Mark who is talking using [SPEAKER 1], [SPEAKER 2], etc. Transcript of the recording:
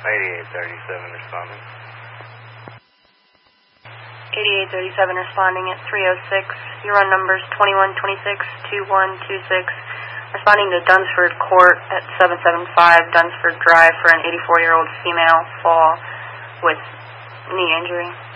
[SPEAKER 1] 8837 responding.
[SPEAKER 2] 8837 responding at 306. Your run number is 2126-2126. Responding to Dunsford Court at 775 Dunsford Drive for an 84-year-old female fall with knee injury.